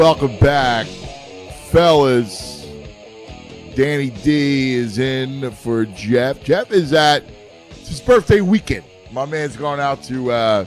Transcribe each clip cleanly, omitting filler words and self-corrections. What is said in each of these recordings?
Welcome back, fellas. Danny D is in for Jeff. Jeff is at his birthday weekend. My man's going out to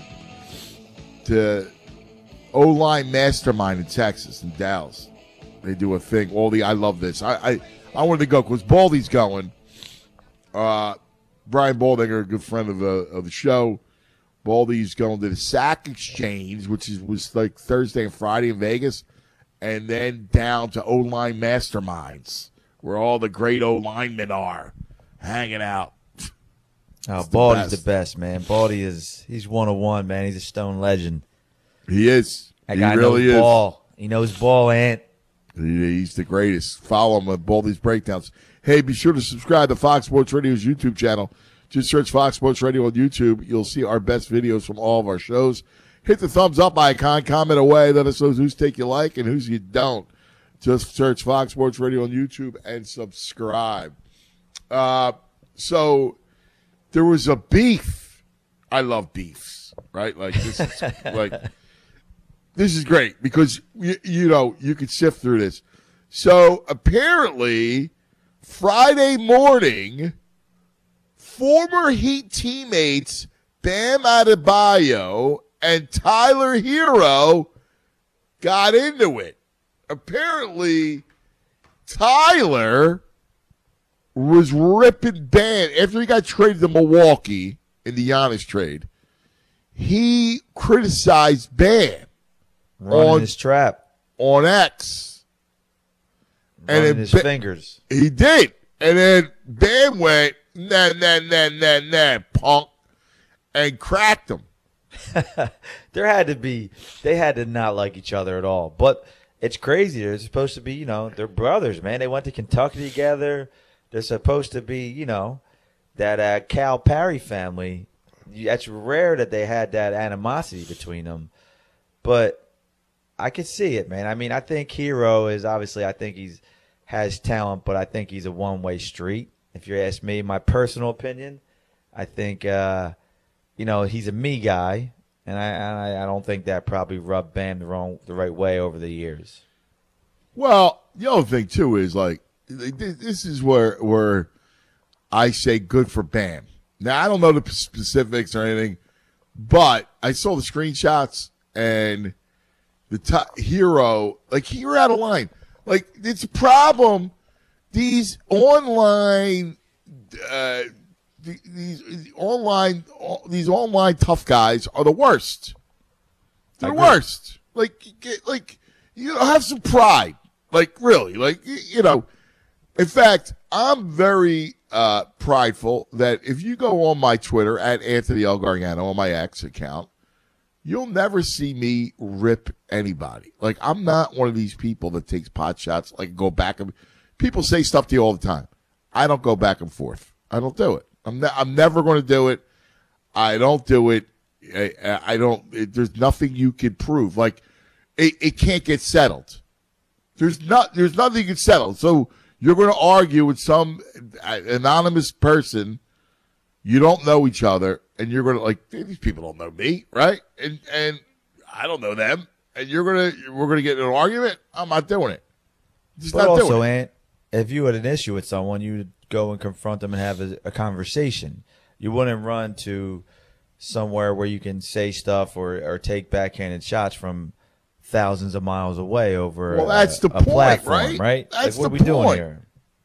O-Line Mastermind in Texas, in Dallas. They do a thing. I love this. I wanted to go because Baldy's going. Brian Baldinger, a good friend of the show. Baldy's going to the Sack Exchange, which was like Thursday and Friday in Vegas, and then down to O-Line Masterminds, where all the great O-linemen are hanging out. Baldy's the best, man. He's 101, man. He's a Stone legend. He is. That guy really knows ball. He knows ball, Ant. He's the greatest. Follow him at Baldy's Breakdowns. Hey, be sure to subscribe to Fox Sports Radio's YouTube channel. Just search Fox Sports Radio on YouTube. You'll see our best videos from all of our shows. Hit the thumbs up icon. Comment away. Let us know whose take you like and whose you don't. Just search Fox Sports Radio on YouTube and subscribe. So there was a beef. I love beefs, right? Like this is this is great because you could sift through this. So apparently Friday morning, former Heat teammates Bam Adebayo and Tyler Hero got into it. Apparently, Tyler was ripping Bam after he got traded to Milwaukee in the Giannis trade. He criticized Bam running his trap on X, running his fingers. He did, and then Bam went nah, punk, and cracked him. They had to not like each other at all. But it's crazy. They're supposed to be, they're brothers, man. They went to Kentucky together. They're supposed to be, that Cal Perry family. That's rare that they had that animosity between them. But I could see it, man. I mean, I think Hero is obviously, I think has talent, but I think he's a one-way street. If you ask me, my personal opinion, I think, he's a me guy, and I don't think that probably rubbed Bam the right way over the years. Well, the other thing too is like this is where I say good for Bam. Now I don't know the specifics or anything, but I saw the screenshots and the Hero Hero out of line. Like it's a problem. These online, these online tough guys are the worst. They're the worst. Like have some pride. Like really, In fact, I'm very prideful that if you go on my Twitter at Anthony L. Gargano on my X account, you'll never see me rip anybody. Like I'm not one of these people that takes pot shots. Like go back and. People say stuff to you all the time. I don't go back and forth. I don't do it. I'm never going to do it. I don't do it. I don't. There's nothing you can prove. Like it can't get settled. There's nothing you can settle. So you're going to argue with some anonymous person. You don't know each other, and you're going to these people don't know me, right? And I don't know them, and we're going to get in an argument. I'm not doing it. Just but not also, doing it. Ant, if you had an issue with someone, you would go and confront them and have a conversation. You wouldn't run to somewhere where you can say stuff or take backhanded shots from thousands of miles away over that's the point, platform, right? That's what are we point. Doing here?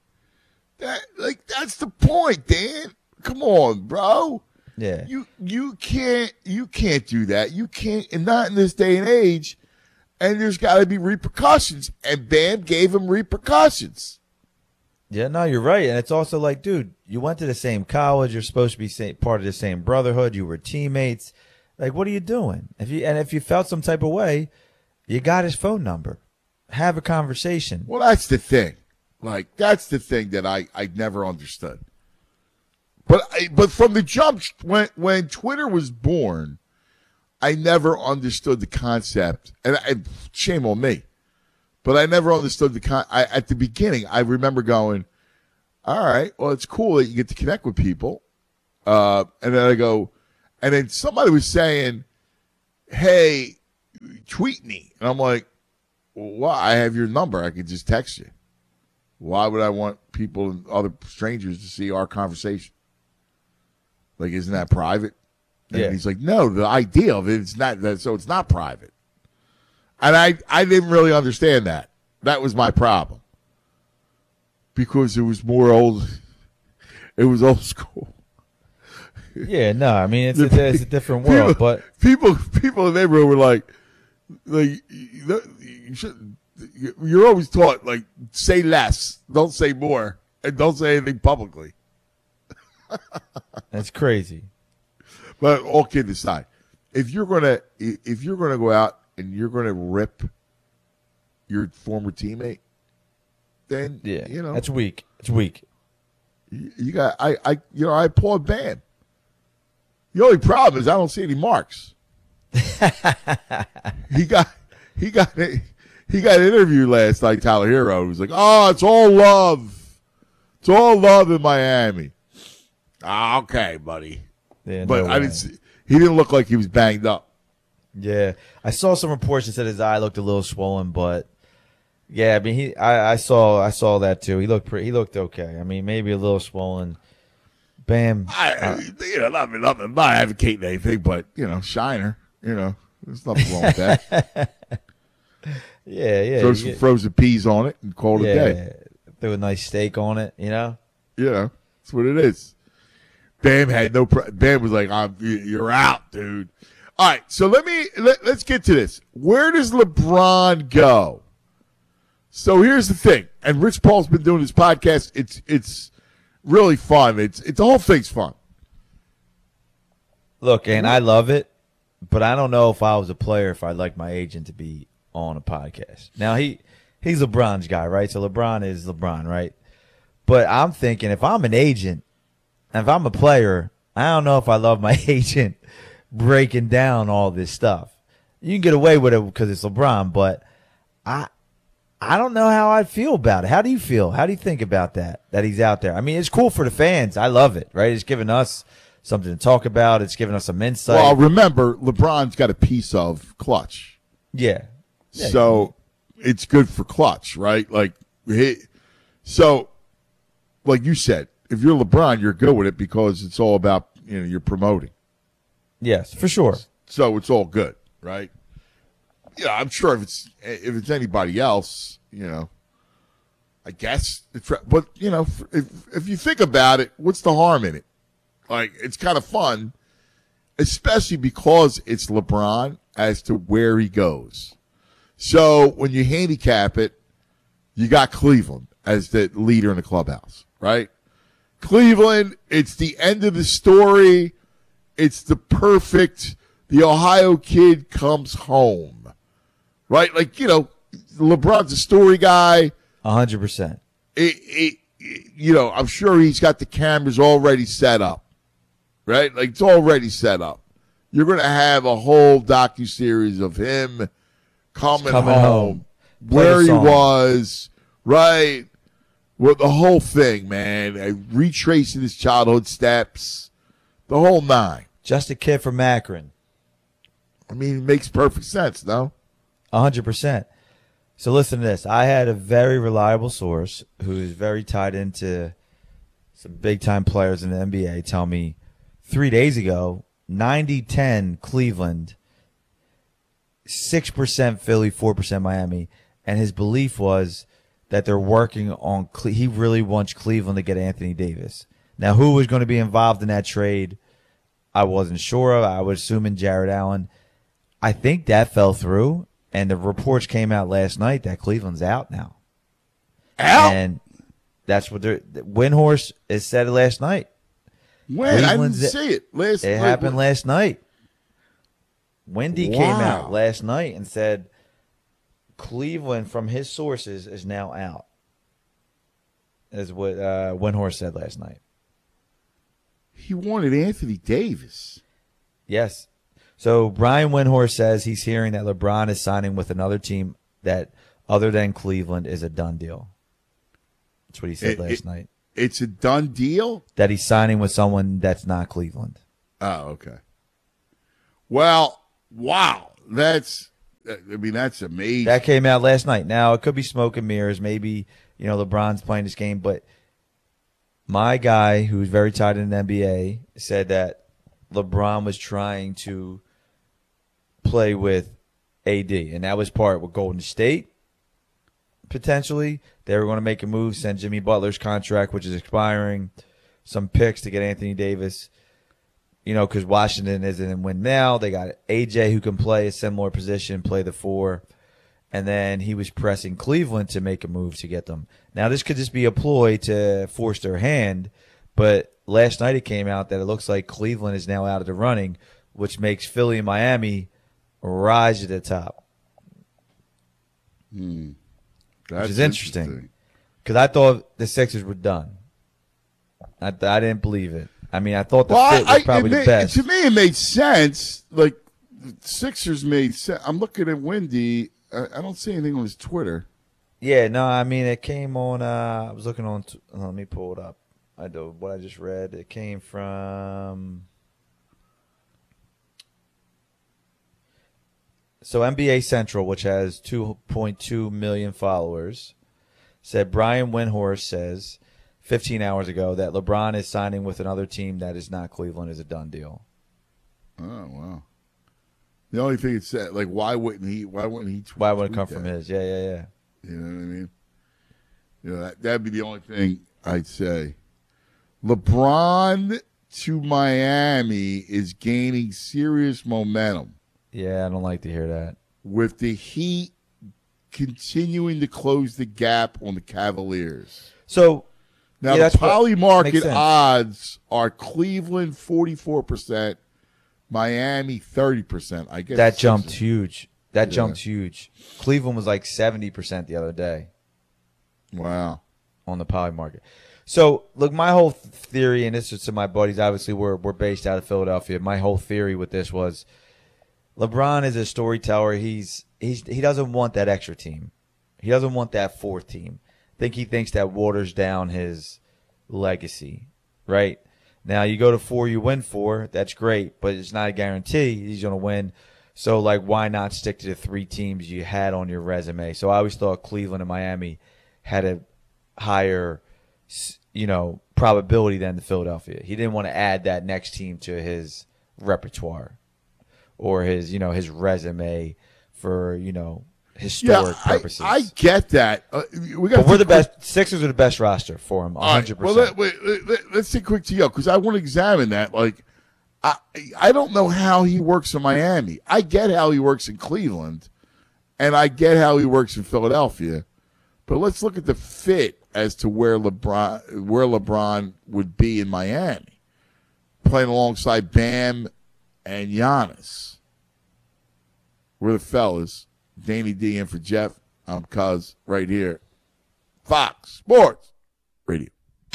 That's the point, Dan. Come on, bro. Yeah. You can't do that. You can't, and not in this day and age. And there's got to be repercussions. And Bam gave him repercussions. Yeah, no, you're right. And it's also like, dude, you went to the same college. You're supposed to be part of the same brotherhood. You were teammates. Like, what are you doing? If you felt some type of way, you got his phone number. Have a conversation. Well, that's the thing. That's the thing that I never understood. But from the jump, when Twitter was born, I never understood the concept, and shame on me, but I never understood at the beginning, I remember going, all right, well, it's cool that you get to connect with people. And then somebody was saying, hey, tweet me. And I'm like, well, I have your number. I could just text you. Why would I want people and other strangers to see our conversation? Like, isn't that private? And Yeah. he's like, no, the idea of it is not that, so it's not private. And I didn't really understand that. That was my problem. Because it was old school. Yeah, no, I mean it's a different world, but people in the neighborhood were like you're always taught, like, say less, don't say more, and don't say anything publicly. that's crazy. But all kidding aside, if you're gonna go out and you're gonna rip your former teammate, then Yeah, you know that's weak. It's weak. you got I applaud Bam. The only problem is I don't see any marks. he got an interview last night. Tyler Hero was like, "Oh, it's all love. It's all love in Miami." Okay, buddy. Yeah, But no I way. didn't see, he didn't look like he was banged up. Yeah, I saw some reports that said his eye looked a little swollen, but yeah, I mean I saw that too. He looked okay. I mean, maybe a little swollen. Bam. I'm not advocating anything, but Shiner, there's nothing wrong with that. Yeah. Throw some frozen peas on it and call it a day. Threw a nice steak on it, That's what it is. Bam had Bam was like, "You're out, dude." All right, so let's get to this. Where does LeBron go? So here's the thing, and Rich Paul's been doing this podcast. It's really fun. It's the whole thing's fun. Look, and I love it, but I don't know if I was a player if I'd like my agent to be on a podcast. Now he's LeBron's guy, right? So LeBron is LeBron, right? But I'm thinking if I'm an agent, and if I'm a player, I don't know if I love my agent breaking down all this stuff. You can get away with it because it's LeBron, but I don't know how I'd feel about it. How do you feel? How do you think about that he's out there? I mean, it's cool for the fans. I love it, right? It's giving us something to talk about. It's giving us some insight. Well, remember, LeBron's got a piece of Clutch. Yeah. So it's good for Clutch, right? Like you said, if you're LeBron, you're good with it because it's all about, you're promoting. Yes, for sure. So it's all good, right? Yeah, I'm sure if it's anybody else, I guess. But if you think about it, what's the harm in it? Like, it's kind of fun, especially because it's LeBron as to where he goes. So when you handicap it, you got Cleveland as the leader in the clubhouse, right? Cleveland, it's the end of the story. It's the Ohio kid comes home. Right? Like, LeBron's a story guy. 100%. I'm sure he's got the cameras already set up. Right? Like, it's already set up. You're going to have a whole docuseries of him coming home. Where he was. Right? Well, the whole thing, man. Retracing his childhood steps. The whole nine. Just a kid from Akron. I mean, it makes perfect sense, no? 100%. So listen to this. I had a very reliable source who is very tied into some big-time players in the NBA tell me 3 days ago, 90-10 Cleveland, 6% Philly, 4% Miami. And his belief was that they're working on he really wants Cleveland to get Anthony Davis. Now, who was going to be involved in that trade, I wasn't sure of. I was assuming Jared Allen. I think that fell through. And the reports came out last night that Cleveland's out now. Out? And that's what Windhorst has said it last night. When? I didn't see it. It happened last night. Wendy came out last night and said Cleveland, from his sources, is now out. Is what Windhorst said last night. He wanted Anthony Davis. Yes. So Brian Windhorst says he's hearing that LeBron is signing with another team that, other than Cleveland, is a done deal. That's what he said last night. It's a done deal? That he's signing with someone that's not Cleveland. Oh, okay. Well, wow. That's I mean, that's amazing. That came out last night. Now, it could be smoke and mirrors. Maybe, LeBron's playing this game. But my guy, who's very tied in the NBA, said that LeBron was trying to play with AD. And that was part with Golden State, potentially. They were going to make a move, send Jimmy Butler's contract, which is expiring, some picks to get Anthony Davis. Because Washington isn't in win now. They got AJ who can play a similar position, play the 4. And then he was pressing Cleveland to make a move to get them. Now, this could just be a ploy to force their hand. But last night it came out that it looks like Cleveland is now out of the running, which makes Philly and Miami rise to the top. Which is interesting. Because I thought the Sixers were done. I didn't believe it. I mean, I thought the fit was probably the best. To me, it made sense. Like, the Sixers made sense. I'm looking at Wendy. I don't see anything on his Twitter. Yeah, no, I mean, it came on. I was looking on. Let me pull it up. What I just read. It came from. So NBA Central, which has 2.2 million followers, said Brian Windhorst says 15 hours ago that LeBron is signing with another team that is not Cleveland is a done deal. Oh, wow. The only thing it said, like, why wouldn't he Why wouldn't it come from his? Yeah. You know what I mean? That'd be the only thing I'd say. LeBron to Miami is gaining serious momentum. Yeah, I don't like to hear that. With the Heat continuing to close the gap on the Cavaliers. So, now, the poly market odds are Cleveland 44%, Miami 30%. I guess that jumped huge. Jumped huge. Cleveland was like 70% the other day. Wow. On the poly market. So, look, my whole theory, and this is to my buddies, obviously we're based out of Philadelphia. My whole theory with this was LeBron is a storyteller. He doesn't want that extra team. He doesn't want that 4th team. He thinks that waters down his legacy, right? Now, you go to 4, you win 4. That's great, but it's not a guarantee he's going to win. So, why not stick to the 3 teams you had on your resume? So, I always thought Cleveland and Miami had a higher, probability than the Philadelphia. He didn't want to add that next team to his repertoire or his, his resume for, historic purposes. I get that. But we're the best. Sixers are the best roster for him, 100%. Right, well, let's take a quick TO because I want to examine that. I don't know how he works in Miami. I get how he works in Cleveland, and I get how he works in Philadelphia. But let's look at the fit as to where LeBron would be in Miami, playing alongside Bam and Giannis. We're the fellas. Danny D in for Jeff. I'm Cuz right here. Fox Sports Radio.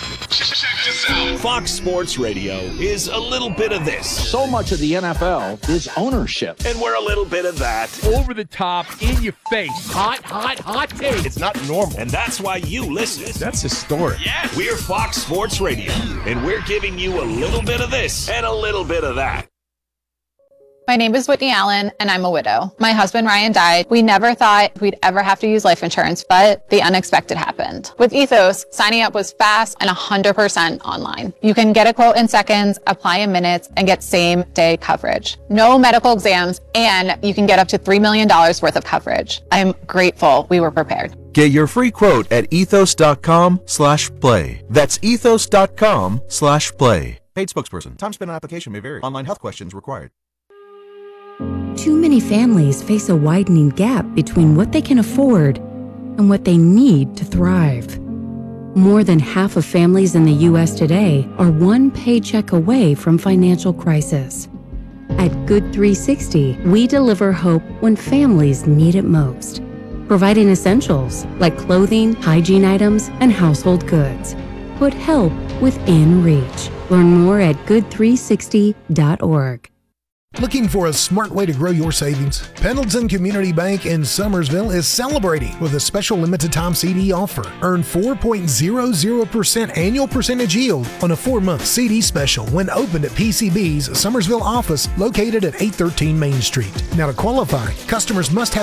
Fox Sports Radio is a little bit of this. So much of the NFL is ownership. And we're a little bit of that. Over the top, in your face. Hot take. It's not normal. And that's why you listen. That's historic. Yeah. We're Fox Sports Radio. And we're giving you a little bit of this and a little bit of that. My name is Whitney Allen, and I'm a widow. My husband, Ryan, died. We never thought we'd ever have to use life insurance, but the unexpected happened. With Ethos, signing up was fast and 100% online. You can get a quote in seconds, apply in minutes, and get same-day coverage. No medical exams, and you can get up to $3 million worth of coverage. I'm grateful we were prepared. Get your free quote at ethos.com/play. That's ethos.com/play. Paid spokesperson. Time spent on application may vary. Online health questions required. Too many families face a widening gap between what they can afford and what they need to thrive. More than half of families in the U.S. today are one paycheck away from financial crisis. At Good 360, we deliver hope when families need it most, providing essentials like clothing, hygiene items, and household goods. Put help within reach. Learn more at good360.org. Looking for a smart way to grow your savings? Pendleton Community Bank in Summersville is celebrating with a special limited time CD offer. Earn 4.00% annual percentage yield on a 4-month CD special when opened at PCB's Summersville office located at 813 Main Street. Now to qualify, customers must have